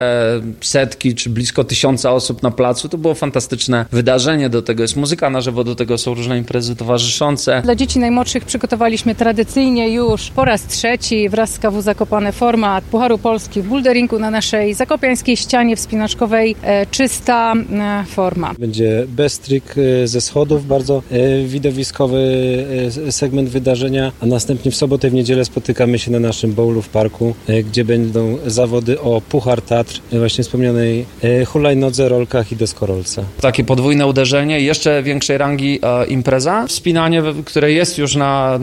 setki czy blisko 1000 osób na placu. To było fantastyczne wydarzenie. Do tego jest muzyka na żywo, do tego są różne imprezy towarzyszące. Dla dzieci najmłodszych przygotowaliśmy tradycyjnie już po raz 3 wraz z KW Zakopane format Pucharu Polski w boulderingu na naszej zakopiańskiej ścianie wspinaczkowej. Czysta forma. Będzie bestrik ze schodów, bardzo widowiskowy segment wydarzenia, a następnie w sobotę i w niedzielę spotykamy się na naszym bowlu w parku, gdzie będą zawody o Puchar Tatr, właśnie wspomnianej hulajnodze, rolkach i deskorolce. Takie podwójne uderzenie, jeszcze większej rangi impreza. Wspinanie, które jest już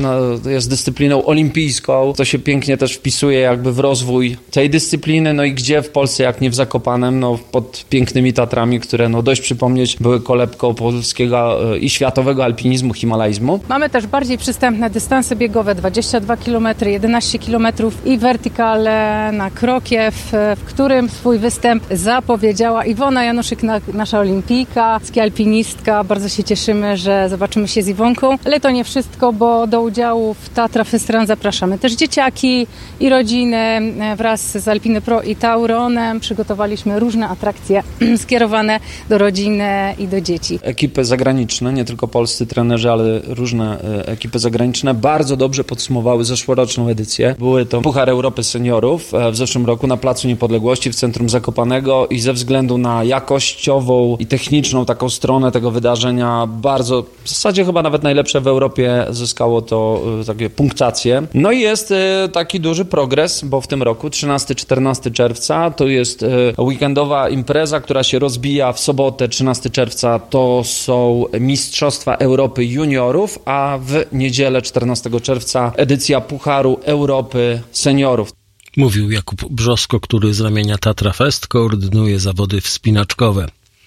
jest dyscypliną olimpijską, to się pięknie też wpisuje jakby w rozwój tej dyscypliny, no i gdzie w Polsce, jak nie w Zakopanem, no pod pięknymi Tatrami, które no dość przypomnieć były kolebką polskiego i światowego alpinizmu, himalajzmu. Mamy też bardziej przystępne dystanse biegowe, 22 km, 11 km i wertykale na Krokiew, w którym swój występ zapowiedziała Iwona Januszyk, nasza olimpijka, skialpinistka. Bardzo się cieszymy, że zobaczymy się z Iwonką. Ale to nie wszystko, bo do udziału w Tatra Fest Run zapraszamy też dzieciaki i rodziny. Wraz z Alpiny Pro i Tauronem przygotowaliśmy różne atrakcje skierowane do rodziny i do dzieci. Ekipy zagraniczne, nie tylko polscy trenerzy, ale różne ekipy zagraniczne bardzo dobrze podsumowały zeszłoroczną edycję. Były to Puchar Europy Seniorów w zeszłym roku na Placu Niepodległości w centrum Zakopanego i ze względu na jakościową i techniczną taką stronę tego wydarzenia bardzo, w zasadzie chyba nawet najlepsze w Europie zyskało to takie punktacje. No i jest taki duży progres, bo w tym roku 13-14 czerwca to jest weekendowa impreza, która się rozbija w sobotę 13 czerwca to są Mistrzostwa Europy Juniorów, a w niedzielę 14 czerwca edycja Pucharu Europy Seniorów. Mówił Jakub Brzosko, który z ramienia Tatra Fest koordynuje zawody wspinaczkowe.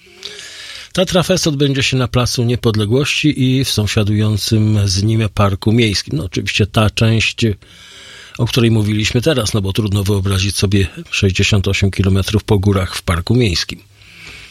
Tatra Fest odbędzie się na Placu Niepodległości i w sąsiadującym z nim Parku Miejskim. No oczywiście ta część, o której mówiliśmy teraz, no bo trudno wyobrazić sobie 68 km po górach w Parku Miejskim.